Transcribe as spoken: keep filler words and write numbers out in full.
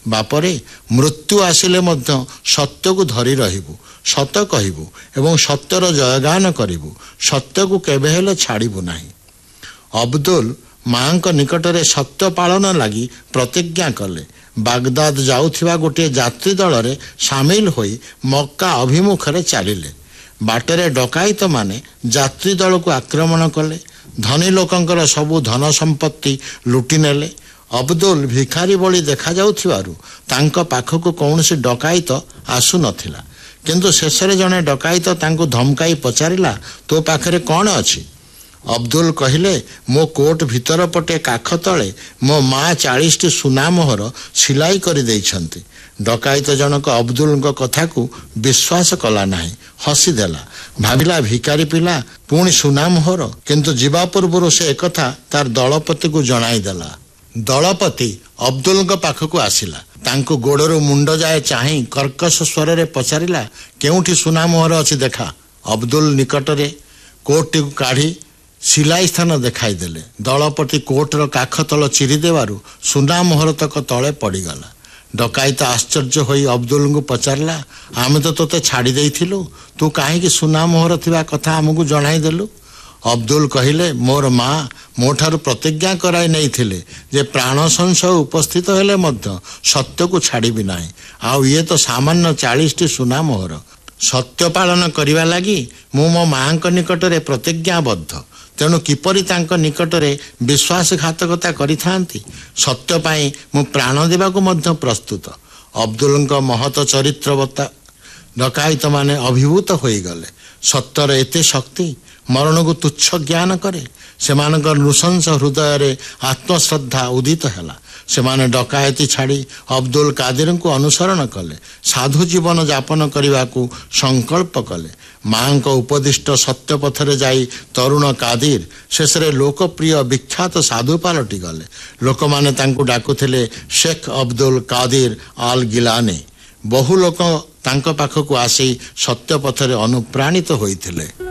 ବାପରେ ମୃତ୍ୟୁ ଆସିଲେ ମଧ୍ୟ ସତ୍ୟକୁ ଧରି ରହିବୁ, ସତ କହିବୁ ଏବଂ ସତ୍ୟର ଜୟଗାନ କରିବୁ, ସତ୍ୟକୁ କେବେ ହେଲେ ଛାଡ଼ିବୁ ନାହିଁ। ଅବଦୁଲ ମାଙ୍କ ନିକଟରେ ସତ୍ୟ ପାଳନ ଲାଗି ପ୍ରତିଜ୍ଞା କଲେ। ବାଗଦାଦ ଯାଉଥିବା ଗୋଟିଏ ଯାତ୍ରୀ ଦଳରେ ସାମିଲ ହୋଇ ମକ୍କା ଅଭିମୁଖରେ ଚାଲିଲେ। ବାଟରେ ଡକାୟତମାନେ ଯାତ୍ରୀ ଦଳକୁ ଆକ୍ରମଣ କଲେ। ଧନୀ ଲୋକଙ୍କର ସବୁ ଧନ ସମ୍ପତ୍ତି ଲୁଟି ନେଲେ। ଅବଦୁଲ ଭିଖାରୀ ଭଳି ଦେଖାଯାଉଥିବାରୁ ତାଙ୍କ ପାଖକୁ କୌଣସି ଡକାୟତ ଆସୁନଥିଲା। କିନ୍ତୁ ଶେଷରେ ଜଣେ ଡକାୟତ ତାଙ୍କୁ ଧମକାଇ ପଚାରିଲା, ତୋ ପାଖରେ କ'ଣ ଅଛି? ଅବଦୁଲ କହିଲେ, ମୋ କୋଟ ଭିତର ପଟେ କାଖ ତଳେ ମୋ ମା ଚାଳିଶଟି ସୁନା ମୋହର ସିଲାଇ କରିଦେଇଛନ୍ତି। ଡକାୟତ ଜଣକ ଅବଦୁଲଙ୍କ କଥାକୁ ବିଶ୍ୱାସ କଲା ନାହିଁ, ହସିଦେଲା। ଭାବିଲା ଭିକାରୀ ପିଲା ପୁଣି ସୁନା ମୋହର। କିନ୍ତୁ ଯିବା ପୂର୍ବରୁ ସେ ଏକଥା ତାର ଦଳପତିକୁ ଜଣାଇଦେଲା। ଦଳପତି ଅବଦୁଲଙ୍କ ପାଖକୁ ଆସିଲା। ତାଙ୍କୁ ଗୋଡ଼ରୁ ମୁଣ୍ଡ ଯାଏ ଚାହିଁ କର୍କଶ ସ୍ୱରରେ ପଚାରିଲା, କେଉଁଠି ସୁନା ମୋହର ଅଛି ଦେଖା। ଅବଦୁଲ ନିକଟରେ କୋଟଟିକୁ କାଢ଼ି ସିଲାଇ ସ୍ଥାନ ଦେଖାଇଦେଲେ। ଦଳପତି କୋଟର କାଖ ତଳ ଚିରି ଦେବାରୁ ସୁନା ମୋହର ତକ ତଳେ ପଡ଼ିଗଲା। ଡକାୟତ ଆଶ୍ଚର୍ଯ୍ୟ ହୋଇ ଅବଦୁଲଙ୍କୁ ପଚାରିଲା, ଆମେ ତ ତୋତେ ଛାଡ଼ି ଦେଇଥିଲୁ, ତୁ କାହିଁକି ସୁନା ମୋହର ଥିବା କଥା ଆମକୁ ଜଣାଇଦେଲୁ? ଅବଦୁଲ କହିଲେ, ମୋର ମା ମୋ ଠାରୁ ପ୍ରତିଜ୍ଞା କରାଇ ନେଇଥିଲେ ଯେ ପ୍ରାଣ ସଂଶୟ ଉପସ୍ଥିତ ହେଲେ ମଧ୍ୟ ସତ୍ୟକୁ ଛାଡ଼ିବି ନାହିଁ। ଆଉ ଇଏ ତ ସାମାନ୍ୟ ଚାଳିଶଟି ସୁନା ମୋହର। ସତ୍ୟ ପାଳନ କରିବା ଲାଗି ମୁଁ ମୋ ମାଙ୍କ ନିକଟରେ ପ୍ରତିଜ୍ଞାବଦ୍ଧ। ତେଣୁ କିପରି ତାଙ୍କ ନିକଟରେ ବିଶ୍ୱାସଘାତକତା କରିଥାନ୍ତି? ସତ୍ୟ ପାଇଁ ମୁଁ ପ୍ରାଣ ଦେବାକୁ ମଧ୍ୟ ପ୍ରସ୍ତୁତ। ଅବଦୁଲଙ୍କ ମହତ ଚରିତ୍ରବତା ଡକାୟତମାନେ ଅଭିଭୂତ ହୋଇଗଲେ। ସତ୍ୟର ଏତେ ଶକ୍ତି ମରଣକୁ ତୁଚ୍ଛ ଜ୍ଞାନ କରେ। ସେମାନଙ୍କର ନୃଶଂସ ହୃଦୟରେ ଆତ୍ମଶ୍ରଦ୍ଧା ଉଦିତ ହେଲା। ସେମାନେ ଡକାୟତି ଛାଡ଼ି ଅବଦୁଲ କାଦିରଙ୍କୁ ଅନୁସରଣ କଲେ। ସାଧୁ ଜୀବନ ଯାପନ କରିବାକୁ ସଂକଳ୍ପ କଲେ। ମାଙ୍କ ଉପଦିଷ୍ଟ ସତ୍ୟ ପଥରେ ଯାଇ ତରୁଣ କାଦିର ଶେଷରେ ଲୋକପ୍ରିୟ ବିଖ୍ୟାତ ସାଧୁ ପାଲଟି ଗଲେ। ଲୋକମାନେ ତାଙ୍କୁ ଡାକୁଥିଲେ ଶେଖ ଅବଦୁଲ କାଦିର ଆଲ ଗିଲାନୀ। ବହୁ ଲୋକ ତାଙ୍କ ପାଖକୁ ଆସି ସତ୍ୟ ପଥରେ ଅନୁପ୍ରାଣିତ ହୋଇଥିଲେ।